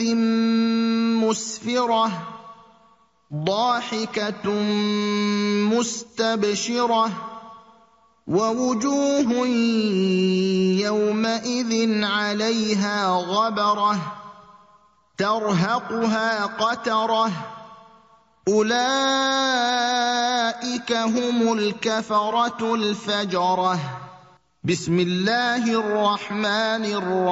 مسفرة ضاحكة مستبشرة ووجوه يومئذ عليها غبرة ترهقها قترة أولئك هم الكفرة الفجرة. بسم الله الرحمن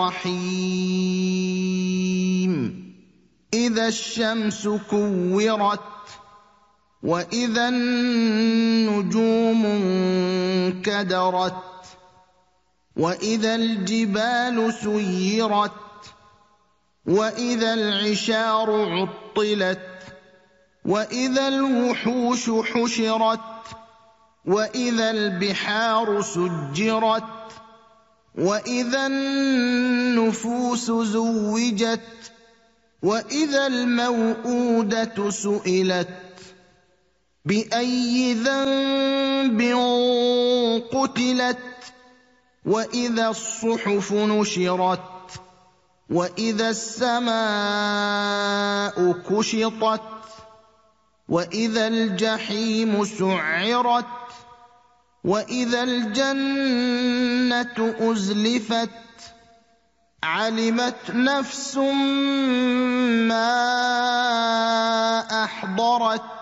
الرحيم. إذا الشمس كورت وإذا النجوم انكدرت وإذا الجبال سيرت وإذا العشار عطلت وإذا الوحوش حشرت وإذا البحار سجرت وإذا النفوس زوجت وإذا الموءودة سئلت بأي ذنب قتلت وإذا الصحف نشرت وإذا السماء كشطت وإذا الجحيم سعرت وإذا الجنة أزلفت علمت نفس ما أحضرت